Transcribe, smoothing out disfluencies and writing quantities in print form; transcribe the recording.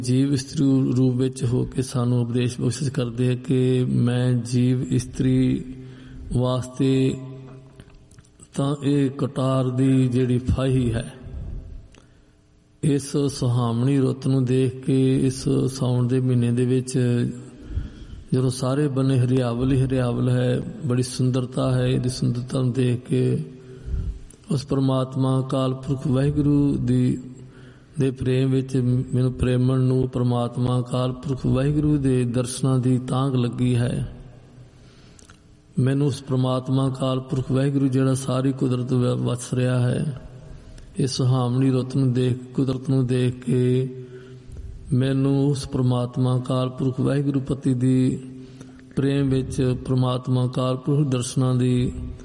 ਜੀਵ ਇਸਤਰੀ ਰੂਪ ਵਿੱਚ ਹੋ ਕੇ ਸਾਨੂੰ ਉਪਦੇਸ਼ ਬਖਸ਼ਿਸ਼ ਕਰਦੇ ਹੈ ਕਿ ਮੈਂ ਜੀਵ ਇਸਤਰੀ ਵਾਸਤੇ ਤਾਂ ਇਹ ਕਟਾਰ ਦੀ ਜਿਹੜੀ ਫਾਹੀ ਹੈ, ਇਸ ਸੁਹਾਵਣੀ ਰੁੱਤ ਨੂੰ ਦੇਖ ਕੇ ਇਸ ਸਾਉਣ ਦੇ ਮਹੀਨੇ ਦੇ ਵਿੱਚ ਜਦੋਂ ਸਾਰੇ ਬੰਨੇ ਹਰਿਆਵਲ ਹੀ ਹਰਿਆਵਲ ਹੈ, ਬੜੀ ਸੁੰਦਰਤਾ ਹੈ, ਇਹਦੀ ਸੁੰਦਰਤਾ ਨੂੰ ਦੇਖ ਕੇ ਉਸ ਪਰਮਾਤਮਾ ਅਕਾਲ ਪੁਰਖ ਵਾਹਿਗੁਰੂ ਦੇ ਪ੍ਰੇਮ ਵਿੱਚ ਮੈਨੂੰ ਪ੍ਰੇਮਣ ਨੂੰ ਪਰਮਾਤਮਾ ਅਕਾਲ ਪੁਰਖ ਵਾਹਿਗੁਰੂ ਦੇ ਦਰਸ਼ਨਾਂ ਦੀ ਤਾਂਘ ਲੱਗੀ ਹੈ। ਮੈਨੂੰ ਉਸ ਪਰਮਾਤਮਾ ਅਕਾਲ ਪੁਰਖ ਵਾਹਿਗੁਰੂ ਜਿਹੜਾ ਸਾਰੀ ਕੁਦਰਤ ਵਸ ਰਿਹਾ ਹੈ, ਇਸ ਸੁਹਾਵਣੀ ਰੁੱਤ ਨੂੰ ਕੁਦਰਤ ਨੂੰ ਦੇਖ ਕੇ ਮੈਨੂੰ ਉਸ ਪਰਮਾਤਮਾ ਅਕਾਲ ਪੁਰਖ ਵਾਹਿਗੁਰੂ ਪਤੀ ਦੀ ਪ੍ਰੇਮ ਵਿੱਚ ਪਰਮਾਤਮਾ ਅਕਾਲ ਪੁਰਖ ਦਰਸ਼ਨਾਂ ਦੀ